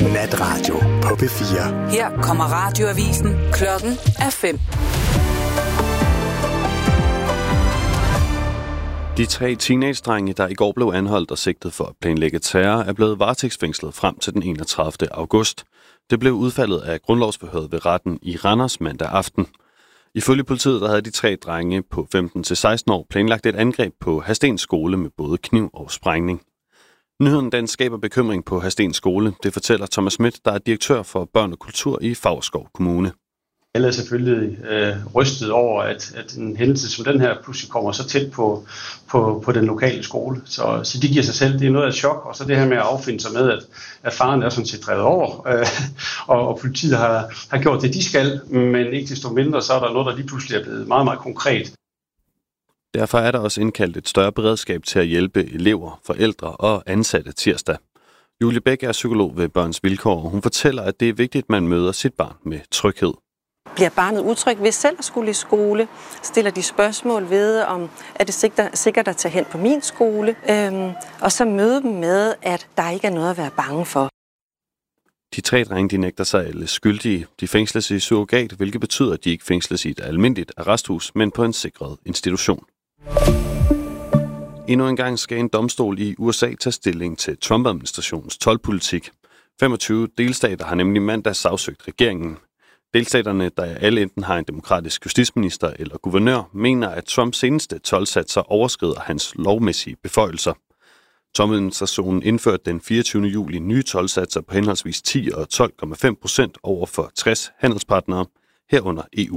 Natradio på P4. Her kommer radioavisen. Klokken er 5. De 3 teenage-drenge, der i går blev anholdt og sigtet for at planlægge terror, er blevet varetægtsfængslet frem til den 31. august. Det blev udfaldet af grundlovsforhøret ved retten i Randers mandag aften. Ifølge politiet der havde de 3 drenge på 15-16 år planlagt et angreb på Hadsten skole med både kniv og sprængning. Nyheden den skaber bekymring på Hadsten skole. Det fortæller Thomas Schmidt, der er direktør for børn og kultur i Favrskov Kommune. Alle er selvfølgelig rystet over, at en hændelse som den her pludselig kommer så tæt på den lokale skole. Så de giver sig selv, det er noget af et chok, og så det her med at affinde sig med, at faren er sådan set drevet over, og politiet har gjort det, de skal, men ikke desto mindre, så er der noget, der lige pludselig er blevet meget, meget konkret. Derfor er der også indkaldt et større beredskab til at hjælpe elever, forældre og ansatte tirsdag. Julie Bæk er psykolog ved Børns Vilkår, og hun fortæller, at det er vigtigt, at man møder sit barn med tryghed. Bliver barnet utryg ved selv at skulle i skole? Stiller de spørgsmål ved, om er det sikkert at tage hen på min skole? Og så møde dem med, at der ikke er noget at være bange for. De 3 drenge de nægter sig alle skyldige. De fængsles i surrogat, hvilket betyder, at de ikke fængsles i et almindeligt arresthus, men på en sikret institution. Endnu en gang skal en domstol i USA tage stilling til Trump-administrationens toldpolitik. 25 delstater har nemlig mandag sagsøgt regeringen. Delstaterne, der alle enten har en demokratisk justitsminister eller guvernør, mener, at Trumps seneste toldsatser overskrider hans lovmæssige beføjelser. Trump-administrationen indførte den 24. juli nye toldsatser på henholdsvis 10 og 12,5% over for 60 handelspartnere, herunder EU.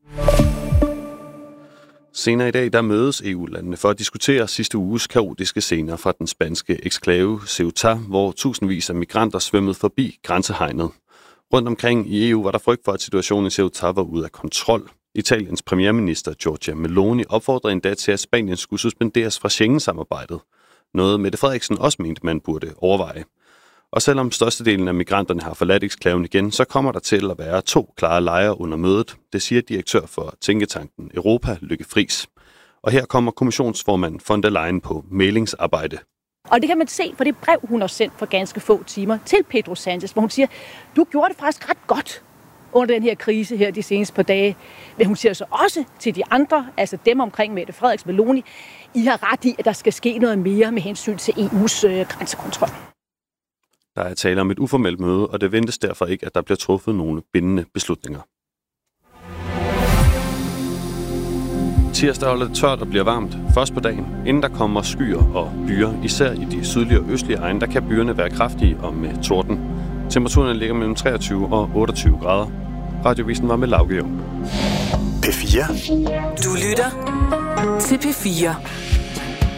Senere i dag der mødes EU-landene for at diskutere sidste uges kaotiske scener fra den spanske eksklave Ceuta, hvor tusindvis af migranter svømmede forbi grænsehegnet. Rundt omkring i EU var der frygt for, at situationen i Ceuta var ude af kontrol. Italiens premierminister Giorgia Meloni opfordrede endda til, at Spanien skulle suspenderes fra Schengen-samarbejdet. Noget Mette Frederiksen også mente, man burde overveje. Og selvom størstedelen af migranterne har forladt eksklaven igen, så kommer der til at være 2 klare lejre under mødet. Det siger direktør for tænketanken Europa, Lykke Friis. Og her kommer kommissionsformand von der Leyen på mæglingsarbejde. Og det kan man se på det brev, hun har sendt for ganske få timer til Pedro Sánchez, hvor hun siger, du gjorde det faktisk ret godt under den her krise her de seneste par dage. Men hun siger så også til de andre, altså dem omkring Mette Frederiksen Meloni, I har ret i, at der skal ske noget mere med hensyn til EU's grænsekontrol. Der er tale om et uformelt møde, og det ventes derfor ikke, at der bliver truffet nogle bindende beslutninger. Tirsdag holder det tørt og bliver varmt først på dagen, inden der kommer skyer og byer. Især i de sydlige og østlige egne, der kan byerne være kraftige og med torden. Temperaturen ligger mellem 23 og 28 grader. Radiovisen var med Lauge. P4. Du lytter til P4.